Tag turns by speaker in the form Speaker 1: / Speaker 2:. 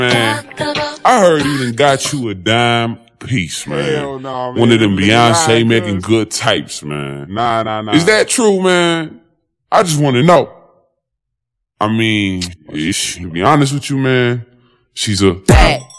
Speaker 1: Man, I heard he done got you a dime piece, man.
Speaker 2: Hell no, man.
Speaker 1: One of them Beyonce
Speaker 2: Nah,
Speaker 1: making
Speaker 2: cuz.
Speaker 1: good types, man.
Speaker 2: Nah.
Speaker 1: Is that true, man? I just want to know. I mean, to be honest with you, man, she's a